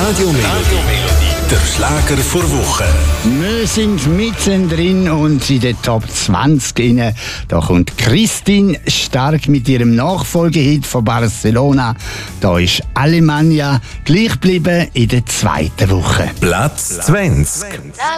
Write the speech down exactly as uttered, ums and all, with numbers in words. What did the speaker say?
Radio Melodie, der Schlager vor Woche. Wir sind mittendrin und in den Top zwanzig rein. Da kommt Christine Stark mit ihrem Nachfolgehit von Barcelona. Da ist Alemannia gleich geblieben in der zweiten Woche. Platz zwanzig.